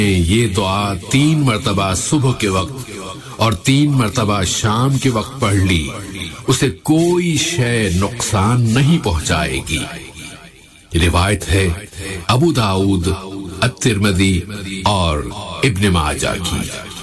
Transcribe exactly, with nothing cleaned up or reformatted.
ये दुआ तीन मर्तबा सुबह के वक्त और तीन मर्तबा शाम के वक्त पढ़ ली, उसे कोई शय नुकसान नहीं पहुंचाएगी। रिवायत है अबू दाऊद, अत-तिरमिज़ी और इब्न माजा की।